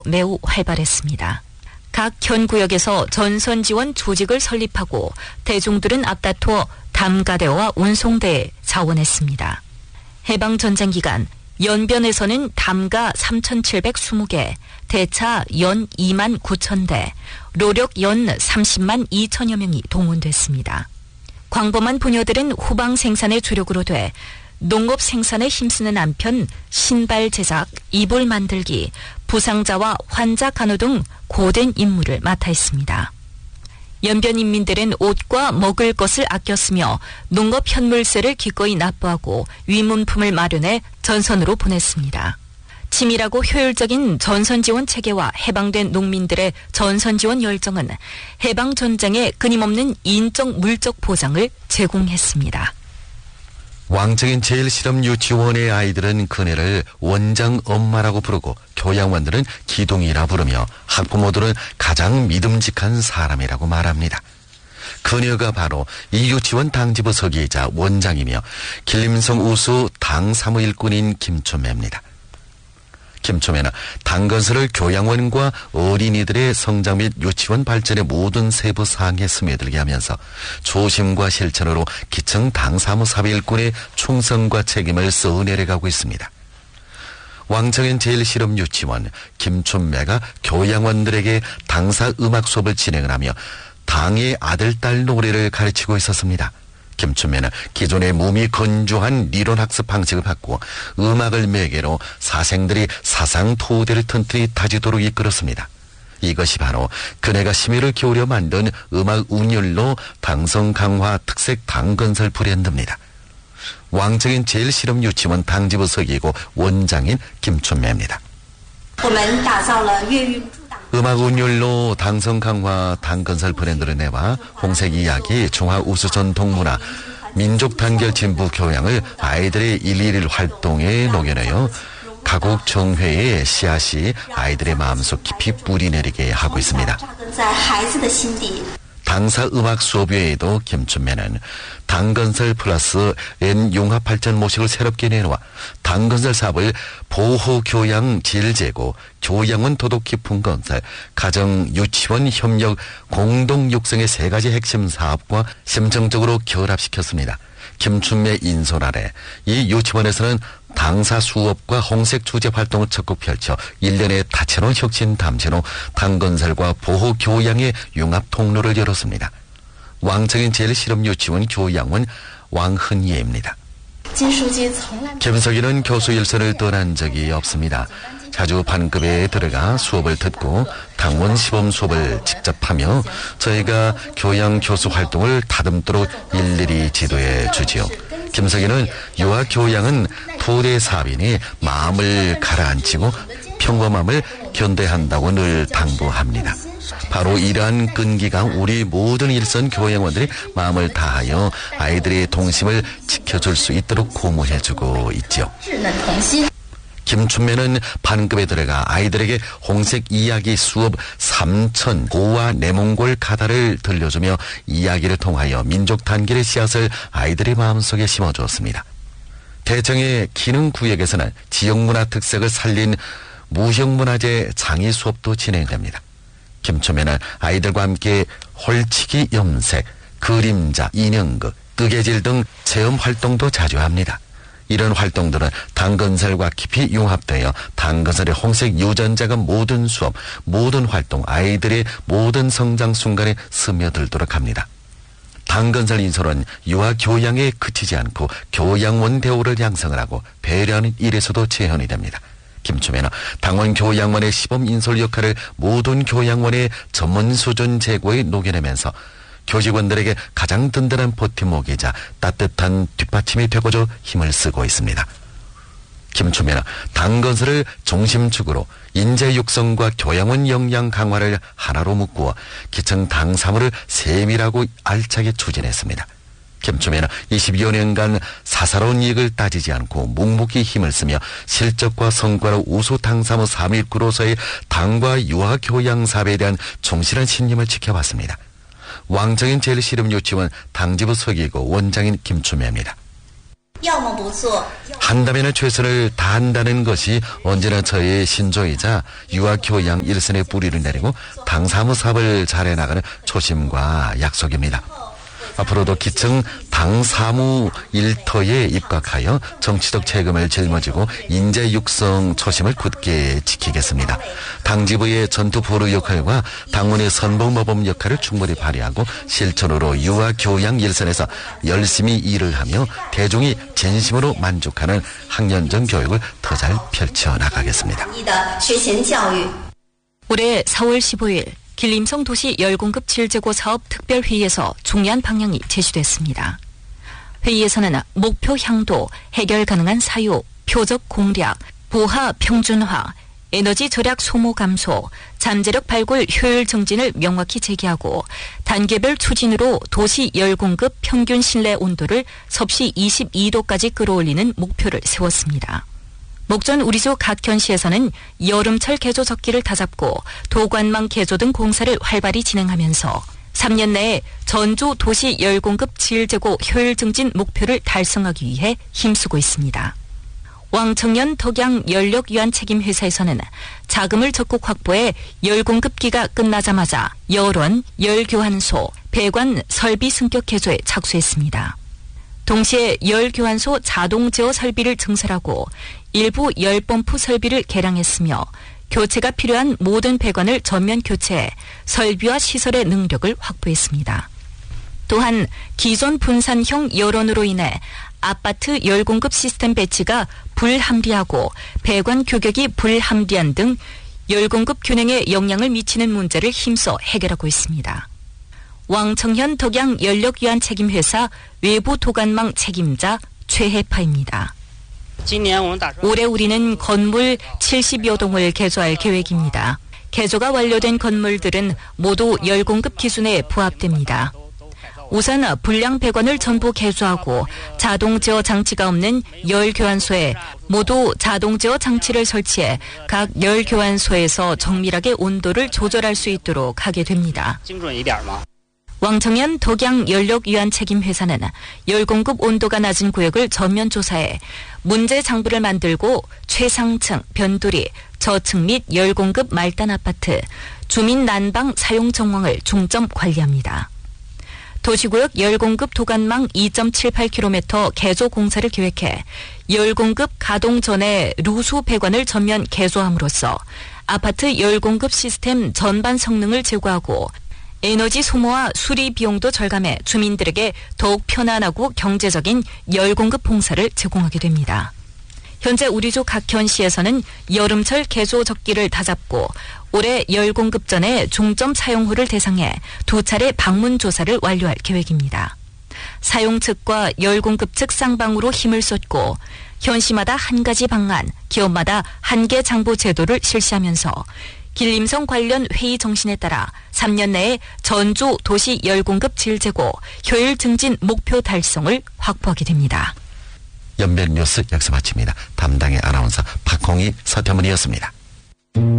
매우 활발했습니다. 각 현구역에서 전선지원 조직을 설립하고 대중들은 앞다투어 담가대와 운송대에 자원했습니다. 해방전쟁 기간 연변에서는 담가 3,720개, 대차 연 2만 9천 대, 로력 연 30만 2천여 명이 동원됐습니다. 광범한 부녀들은 후방 생산의 주력으로 돼 농업 생산에 힘쓰는 한편 신발 제작, 이불 만들기, 부상자와 환자 간호 등 고된 임무를 맡아 했습니다. 연변 인민들은 옷과 먹을 것을 아꼈으며 농업 현물세를 기꺼이 납부하고 위문품을 마련해 전선으로 보냈습니다. 치밀하고 효율적인 전선지원 체계와 해방된 농민들의 전선지원 열정은 해방전쟁에 끊임없는 인적 물적 보장을 제공했습니다. 왕적인 제일실험유치원의 아이들은 그네를 원장 엄마라고 부르고 교양원들은 기둥이라 부르며 학부모들은 가장 믿음직한 사람이라고 말합니다. 그녀가 바로 이 유치원 당지부 서기이자 원장이며 길림성 우수 당 사무일꾼인 김초매입니다. 김초매는 당건설을 교양원과 어린이들의 성장 및 유치원 발전의 모든 세부 사항에 스며들게 하면서 조심과 실천으로 기청 당사무사회 일꾼의 충성과 책임을 써내려가고 있습니다. 왕정인 제일실험유치원 김초매가 교양원들에게 당사 음악 수업을 진행을 하며 당의 아들, 딸 노래를 가르치고 있었습니다. 김춘매는 기존의 몸이 건조한理論학습 방식을 바꾸어 음악을 매개로 사생들이 사상 토대를 튼튼히 다지도록 이끌었습니다. 이것이 바로 그네가 심혈을 기울여 만든 음악 운율로 당성 강화 특색 당건설 브랜드입니다. 왕적인 제일실험유치원 당지부 서기이고 원장인 김춘매입니다. 음악 운율로 당성 강화 당건설 브랜드를 내와 홍색 이야기, 중화 우수 전통문화, 민족 단결 진부 교양을 아이들의 111 활동에 녹여내어 가곡 정회의 씨앗이 아이들의 마음속 깊이 뿌리내리게 하고 있습니다. 당사 음악 수업 외에도 김춘매는 당건설 플러스 N융합 발전 모식을 새롭게 내놓아 당건설 사업을 보호교양 질제고 교양원 도덕 깊은 건설, 가정 유치원 협력 공동 육성의 세 가지 핵심 사업과 심층적으로 결합시켰습니다. 김춘매 인솔 아래 이 유치원에서는 당사 수업과 홍색 주제 활동을 적극 펼쳐 1년의 다채로운 혁신 담채로 당건설과 보호교양의 융합 통로를 열었습니다. 왕정인 제일실험유치원 교양원 왕흔예입니다. 김석희는 교수 일선을 떠난 적이 없습니다. 자주 반급에 들어가 수업을 듣고 당원 시범 수업을 직접 하며 저희가 교양 교수 활동을 다듬도록 일일이 지도해 주지요. 김석희는 유아 교양은 토대 사업이니 마음을 가라앉히고 평범함을 견뎌야 한다고 늘 당부합니다. 바로 이러한 끈기가 우리 모든 일선 교양원들이 마음을 다하여 아이들의 동심을 지켜줄 수 있도록 고무해주고 있죠. 김춘매는 반급에 들어가 아이들에게 홍색 이야기 수업 3천 고와 내몽골 가다를 들려주며 이야기를 통하여 민족 단결의 씨앗을 아이들의 마음속에 심어주었습니다. 대청의 기능구역에서는 지역문화 특색을 살린 무형문화재 장의 수업도 진행됩니다. 김춘매는 아이들과 함께 홀치기 염색, 그림자, 인형극, 뜨개질 등 체험 활동도 자주 합니다. 이런 활동들은 당건설과 깊이 융합되어 당건설의 홍색 유전자가 모든 수업, 모든 활동, 아이들의 모든 성장 순간에 스며들도록 합니다. 당건설 인솔은 유아 교양에 그치지 않고 교양원 대우를 양성을 하고 배려하는 일에서도 재현이 됩니다. 김춘매는 당원 교양원의 시범 인솔 역할을 모든 교양원의 전문 수준 제고에 녹여내면서 교직원들에게 가장 든든한 버팀목이자 따뜻한 뒷받침이 되고자 힘을 쓰고 있습니다. 김춘매는 당건설을 중심축으로 인재 육성과 교양원 역량 강화를 하나로 묶어 기청 당 사무를 세밀하고 알차게 추진했습니다. 김춘매는 20여 년간 사사로운 이익을 따지지 않고 묵묵히 힘을 쓰며 실적과 성과로 우수 당사무 사무일구로서의 당과 유아 교양 사업에 대한 충실한 신념을 지켜왔습니다. 왕정인 제일실험유치원 당지부 서기이고 원장인 김춘매입니다. 한다면은 최선을 다한다는 것이 언제나 저의 신조이자 유아교양 일선의 뿌리를 내리고 당 사무 사업을 잘해나가는 초심과 약속입니다. 앞으로도 기층 당 사무 일터에 입각하여 정치적 책임을 짊어지고 인재 육성 초심을 굳게 지키겠습니다. 당지부의 전투 보루 역할과 당원의 선봉모범 역할을 충분히 발휘하고 실천으로 유아 교양 일선에서 열심히 일을 하며 대중이 진심으로 만족하는 학년정 교육을 더 잘 펼쳐나가겠습니다. 올해 4월 15일 길림성 도시 열공급 질재고 사업 특별회의에서 중요한 방향이 제시됐습니다. 회의에서는 목표 향도, 해결 가능한 사유, 표적 공략, 보하 평준화, 에너지 절약 소모 감소, 잠재력 발굴 효율 증진을 명확히 제기하고 단계별 추진으로 도시 열공급 평균 실내 온도를 섭씨 22도까지 끌어올리는 목표를 세웠습니다. 목전 우리조 각현시에서는 여름철 개조 적기를 다잡고 도관망 개조 등 공사를 활발히 진행하면서 3년 내에 전주 도시 열공급 질재고 효율 증진 목표를 달성하기 위해 힘쓰고 있습니다. 왕청년 덕양 연력유한 책임회사에서는 자금을 적극 확보해 열공급기가 끝나자마자 열원, 열교환소, 배관 설비 승격 개조에 착수했습니다. 동시에 열교환소 자동 제어 설비를 증설하고 일부 열펌프 설비를 개량했으며 교체가 필요한 모든 배관을 전면 교체해 설비와 시설의 능력을 확보했습니다. 또한 기존 분산형 열원으로 인해 아파트 열공급 시스템 배치가 불합리하고 배관 규격이 불합리한 등 열공급 균형에 영향을 미치는 문제를 힘써 해결하고 있습니다. 왕청현 덕양 연력유한 책임회사 외부 도관망 책임자 최혜파입니다. 올해 우리는 건물 70여 동을 개조할 계획입니다. 개조가 완료된 건물들은 모두 열공급 기준에 부합됩니다. 우선 불량 배관을 전부 개조하고 자동 제어 장치가 없는 열교환소에 모두 자동 제어 장치를 설치해 각 열교환소에서 정밀하게 온도를 조절할 수 있도록 하게 됩니다. 왕청년 덕양 연력유한 책임회사는 열공급 온도가 낮은 구역을 전면 조사해 문제 장부를 만들고 최상층, 변두리, 저층 및 열공급 말단 아파트, 주민 난방 사용 정황을 중점 관리합니다. 도시구역 열공급 도관망 2.78km 개조 공사를 계획해 열공급 가동 전에 루수 배관을 전면 개조함으로써 아파트 열공급 시스템 전반 성능을 제고하고 에너지 소모와 수리 비용도 절감해 주민들에게 더욱 편안하고 경제적인 열공급 봉사를 제공하게 됩니다. 현재 우리조 각현시에서는 여름철 개조 적기를 다잡고 올해 열공급 전에 중점 사용후를 대상해 2차례 방문 조사를 완료할 계획입니다. 사용 측과 열공급 측 쌍방으로 힘을 쏟고 현시마다 한 가지 방안, 기업마다 한 개 장부 제도를 실시하면서 길림성 관련 회의 정신에 따라 3년 내에 전주 도시 열공급 질재고 효율 증진 목표 달성을 확보하게 됩니다. 연변 뉴스 여기서 마칩니다. 담당의 아나운서 박홍희 서태문이었습니다.